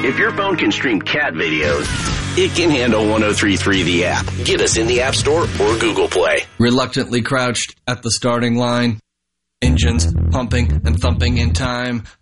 If your phone can stream cat videos, it can handle 103.3 The App. Get us in the App Store or Google Play. Reluctantly crouched at the starting line, engines pumping and thumping in time,